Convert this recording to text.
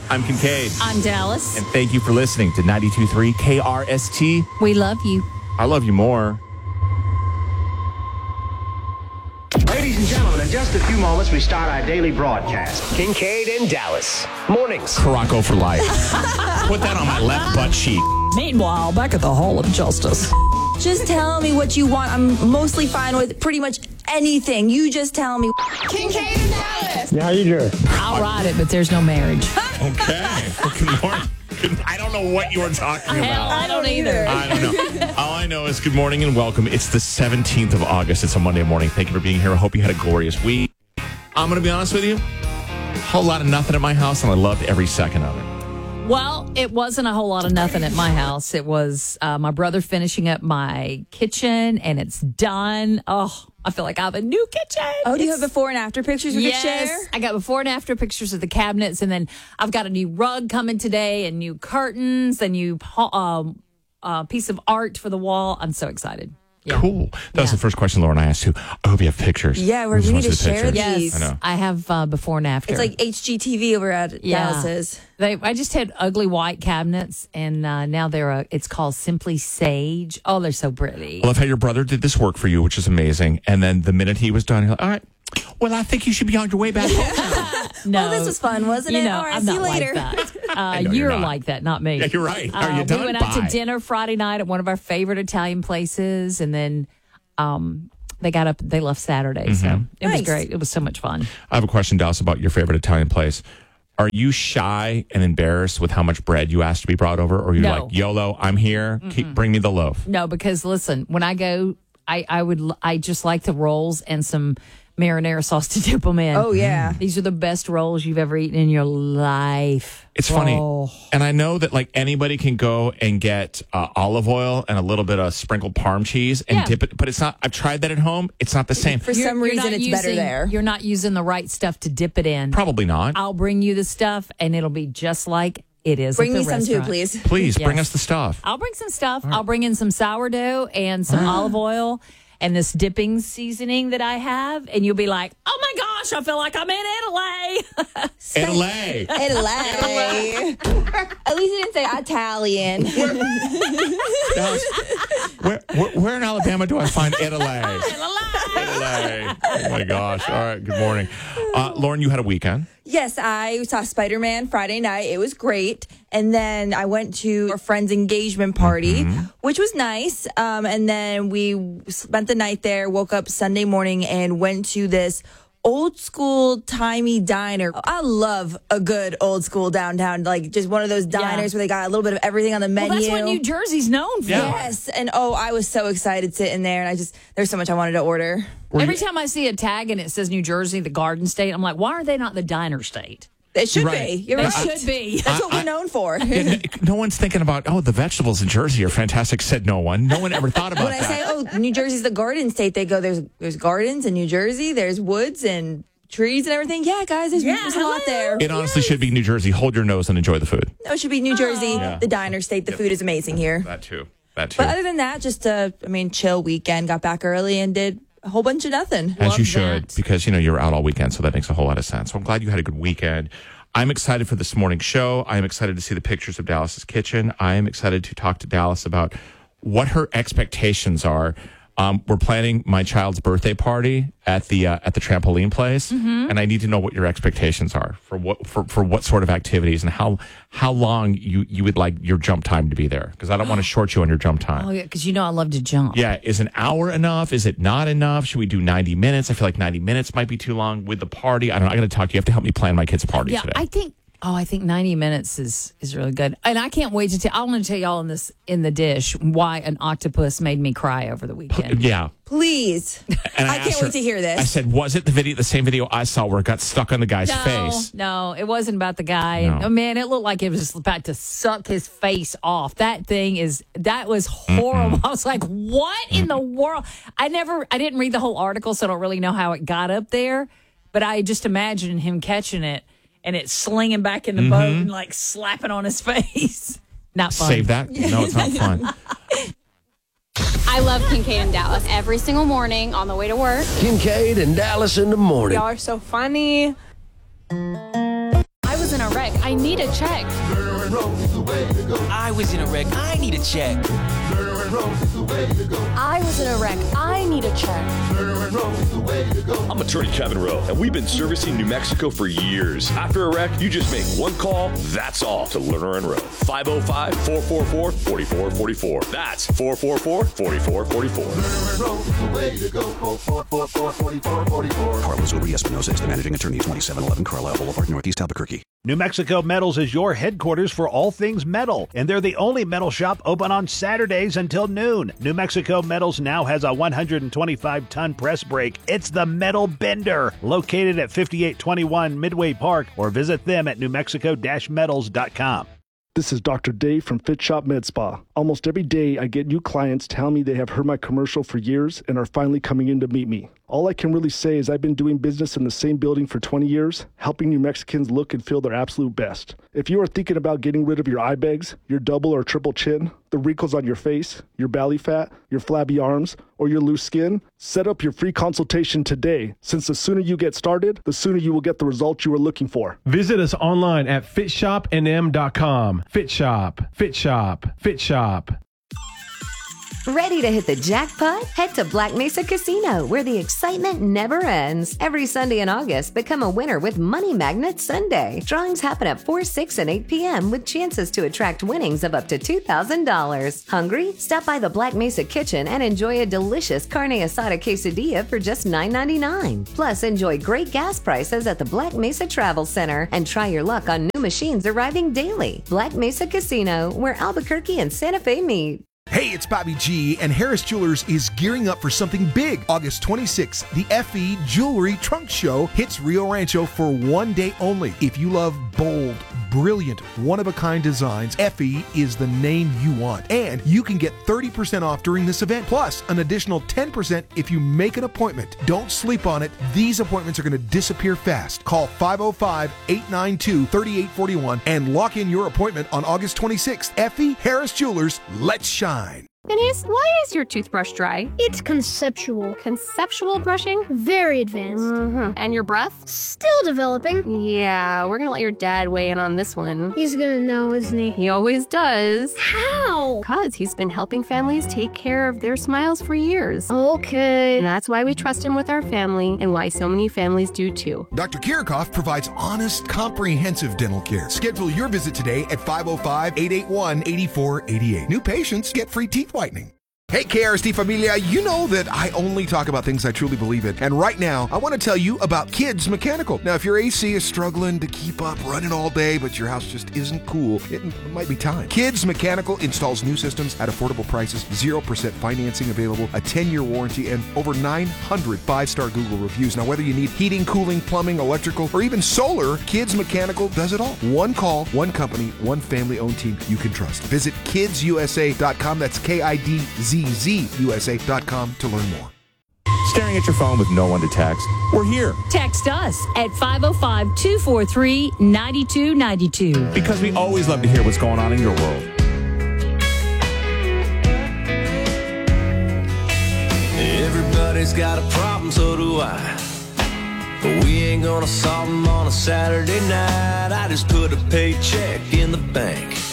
I'm Kincaid. I'm Dallas. And thank you for listening to 92.3 KRST. We love you. I love you more. Ladies and gentlemen, in just a few moments, we start our daily broadcast. Kincaid and Dallas. Mornings. Caraco for life. Put that on my left butt cheek. Meanwhile, back at the Hall of Justice. Just tell me what you want. I'm mostly fine with pretty much anything. You just tell me. Kincaid and Dallas. Yeah, how you doing? I'll ride it, but there's no marriage. Okay. Good morning. I don't know what you were talking about. I don't either. I don't know. All I know is good morning and welcome. It's the 17th of August. It's a Monday morning. Thank you for being here. I hope you had a glorious week. I'm going to be honest with you. A whole lot of nothing at my house, and I loved every second of it. Well, it wasn't a whole lot of nothing at my house. It was my brother finishing up my kitchen, and it's done. Oh, I feel like I have a new kitchen. Oh, do you have before and after pictures we could share? Yes, I got before and after pictures of the cabinets, and then I've got a new rug coming today, and new curtains, a new piece of art for the wall. I'm so excited. Yeah. Cool. That was the first question, Lauren, I asked you. I hope you have pictures. Yeah, we need to share pictures. these. Yes, I have before and after. It's like HGTV over at Dallas's. I just had ugly white cabinets, and now it's called Simply Sage. Oh, they're so pretty. I love how your brother did this work for you, which is amazing. And then the minute he was done, he's like, all right, well, I think you should be on your way back home. No, Oh, this was fun, wasn't it? All right, I'm see not you later. like that. know you're you're not. like that, not me. Yeah, you're right. Are you done? We went out to Bye. dinner Friday night at one of our favorite Italian places, and then they got up. They left Saturday, so it was Nice. great. It was so much fun. I have a question, Dallas, about your favorite Italian place. Are you shy and embarrassed with how much bread you asked to be brought over? Or are you No. like, YOLO, I'm here, bring me the loaf? No, because listen, when I go, I just like the rolls and some marinara sauce to dip them in. Oh, yeah. These are the best rolls you've ever eaten in your life. It's funny. Oh. And I know that like anybody can go and get olive oil and a little bit of sprinkled Parm cheese and dip it. But it's not, I've tried that at home. It's not the same. For some reason, not it's better there. You're not using the right stuff to dip it in. Probably not. I'll bring you the stuff, and it'll be just like it is. Bring at me the some too, restaurant. please. Please bring Yes. us the stuff. I'll bring some stuff. I'll bring in some sourdough and some olive oil and this dipping seasoning that I have, and you'll be like, "Oh my gosh, I feel like I'm in Italy." Italy. Italy. At least you didn't say Italian. Dallas, where in Alabama do I find Italy? Italy. Oh my gosh. All right. Good morning. Lauren, you had a weekend. Yes, I saw Spider-Man Friday night. It was great. And then I went to a friend's engagement party, which was nice. And then we spent the night there, woke up Sunday morning and went to this old school timey diner. I love a good old school downtown, like just one of those diners where they got a little bit of everything on the menu. Well, that's what New Jersey's known for. Yeah. Yes. And I was so excited sitting there, and there's so much I wanted to order. Every time I see a tag and it says New Jersey, the Garden State, I'm like, why are they not the Diner State? It should Right. be. You're They right. should be. That's what we're known for. Yeah, no one's thinking about, the vegetables in Jersey are fantastic, said no one. No one ever thought about When I that. say, New Jersey's the Garden State, they go, there's gardens in New Jersey, there's woods and trees and everything. Yeah, guys, there's a lot there. It honestly should be New Jersey. Hold your nose and enjoy the food. No, it should be New Jersey, the diner state. The food is amazing here. That too. That too. But other than that, just chill weekend. Got back early and did a whole bunch of nothing. As you Love should, that. because, you were out all weekend, so that makes a whole lot of sense. So I'm glad you had a good weekend. I'm excited for this morning's show. I am excited to see the pictures of Dallas's kitchen. I am excited to talk to Dallas about what her expectations are. We're planning my child's birthday party at the trampoline place, and I need to know what your expectations are for what sort of activities and how long you would like your jump time to be there, because I don't want to short you on your jump time. Oh, yeah, because I love to jump. Yeah, is an hour enough? Is it not enough? Should we do 90 minutes? I feel like 90 minutes might be too long with the party. I don't know. I got to talk to you. You have to help me plan my kid's party Yeah, today. I think 90 minutes is really good. And I can't wait to tell. I want to tell y'all in the dish why an octopus made me cry over the weekend. Yeah. Please. And I asked can't her- wait to hear this. I said, was it the same video I saw where it got stuck on the guy's face? No, it wasn't about the guy. No. Oh, man, it looked like it was about to suck his face off. That was horrible. I was like, what in the world? I didn't read the whole article, so I don't really know how it got up there. But I just imagined him catching it and it slinging back in the boat and like slapping on his face. Not fun. Save that? No, it's not fun. I love Kincaid and Dallas every single morning on the way to work. Kincaid and Dallas in the morning. Y'all are so funny. I was in a a wreck. I need a check. I was in a wreck. I need a check. I was in a wreck. I need a check. I'm attorney Kevin Rowe, and we've been servicing New Mexico for years. After a wreck, you just make one call, that's all, to Lerner and Rowe. 505-444-4444. That's 444-4444. Carlos Uri Espinosa is the managing attorney, 2711 Carlisle Boulevard, Northeast Albuquerque. New Mexico Metals is your headquarters for all things metal, and they're the only metal shop open on Saturdays until noon. New Mexico Metals now has a 125-ton press brake. It's the Metal Bender, located at 5821 Midway Park, or visit them at newmexico-metals.com. This is Dr. Dave from Fit Shop Med Spa. Almost every day, I get new clients tell me they have heard my commercial for years and are finally coming in to meet me. All I can really say is I've been doing business in the same building for 20 years, helping New Mexicans look and feel their absolute best. If you are thinking about getting rid of your eye bags, your double or triple chin, the wrinkles on your face, your belly fat, your flabby arms, or your loose skin, set up your free consultation today, since the sooner you get started, the sooner you will get the results you are looking for. Visit us online at fitshopnm.com. Fit Shop, Fit Shop, Fit Shop. Ready to hit the jackpot? Head to Black Mesa Casino, where the excitement never ends. Every Sunday in August, become a winner with Money Magnet Sunday. Drawings happen at 4, 6, and 8 p.m. with chances to attract winnings of up to $2,000. Hungry? Stop by the Black Mesa Kitchen and enjoy a delicious carne asada quesadilla for just $9.99. Plus, enjoy great gas prices at the Black Mesa Travel Center and try your luck on new machines arriving daily. Black Mesa Casino, where Albuquerque and Santa Fe meet. Hey, it's Bobby G, and Harris Jewelers is gearing up for something big. August 26th, the FE Jewelry Trunk Show hits Rio Rancho for one day only. If you love bold, brilliant, one-of-a-kind designs, FE is the name you want. And you can get 30% off during this event, plus an additional 10% if you make an appointment. Don't sleep on it. These appointments are going to disappear fast. Call 505-892-3841 and lock in your appointment on August 26th. FE Harris Jewelers, let's shine. Denise, why is your toothbrush dry? It's conceptual. Conceptual brushing? Very advanced. Mm-hmm. And your breath? Still developing. Yeah, we're gonna let your dad weigh in on this one. He's gonna know, isn't he? He always does. How? Because he's been helping families take care of their smiles for years. Okay. And that's why we trust him with our family, and why so many families do too. Dr. Kirikoff provides honest, comprehensive dental care. Schedule your visit today at 505-881-8488. New patients get free teeth whitening. Hey, KRSD Familia, you know that I only talk about things I truly believe in. And right now, I want to tell you about Kids Mechanical. Now, if your AC is struggling to keep up running all day, but your house just isn't cool, it might be time. Kids Mechanical installs new systems at affordable prices, 0% financing available, a 10-year warranty, and over 900 5-star Google reviews. Now, whether you need heating, cooling, plumbing, electrical, or even solar, Kids Mechanical does it all. One call, one company, one family-owned team you can trust. Visit kidsusa.com. That's KIDZUSA.com to learn more. Staring at your phone with no one to text? We're here. Text us at 505-243-9292. Because we always love to hear what's going on in your world. Everybody's got a problem, so do I. But we ain't gonna solve them on a Saturday night. I just put a paycheck in the bank.